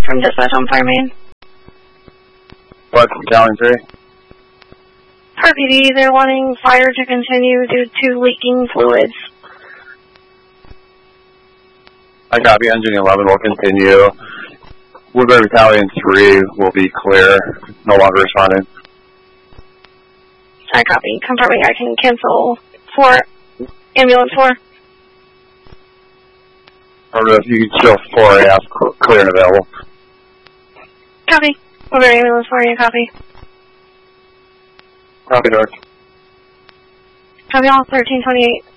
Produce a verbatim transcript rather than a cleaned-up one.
from dispatch on fire main. What, Battalion three? R P D, they're wanting fire to continue due to leaking fluids. I copy, Engine eleven will continue. Woodbury Battalion three will be clear, no longer responding. I copy, confirming I can cancel for ambulance four. Or if you can show four A F clear and available. Copy. Woodbury ambulance four, you copy. Copy, North. Copy all, thirteen twenty-eight.